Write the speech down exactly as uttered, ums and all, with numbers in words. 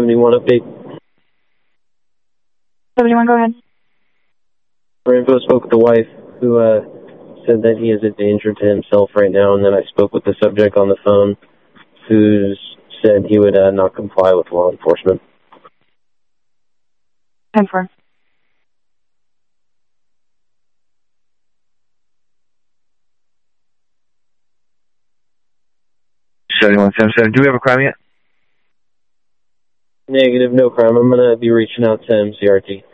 seventy-one update. seventy-one, go ahead. Rambo spoke with the wife, who uh, said that he is a danger to himself right now, and then I spoke with the subject on the phone, who said he would uh, not comply with law enforcement. ten four. seventy-one seventy-seven. Do we have a crime yet? Negative, no crime. I'm going to be reaching out to M C R T.